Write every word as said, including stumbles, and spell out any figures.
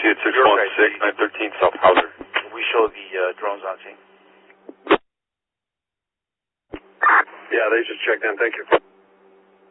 Altitude six one six, nine thirteen South Hauser. We show the uh, drones on scene. Yeah, they just checked in. Thank you.